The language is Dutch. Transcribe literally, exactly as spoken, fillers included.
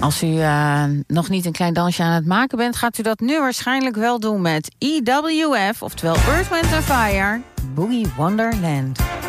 Als u uh, nog niet een klein dansje aan het maken bent, gaat u dat nu waarschijnlijk wel doen met E W F, oftewel Earth, Wind and Fire, Boogie Wonderland.